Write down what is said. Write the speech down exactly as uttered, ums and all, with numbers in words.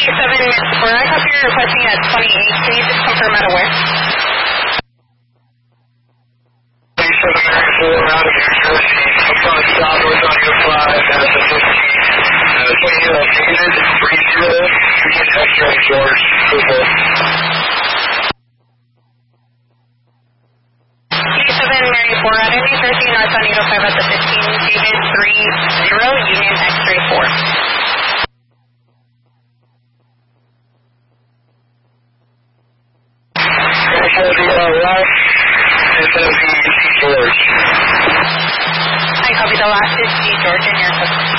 seven, where I have you requesting at twenty-eight, can you just confirm out of where? seven nine four out of New Jersey. I'm calling Southwest on your five, and it's a fifteen. Uh, twenty uh, unit, three zero, Union X-ray George, Google. seven Mary four out of New Jersey, North on eight oh five at the fifteen, David three zero, Union X-ray four. It's going to be uh, last, it's going to be George. I copy the last is G George in your code.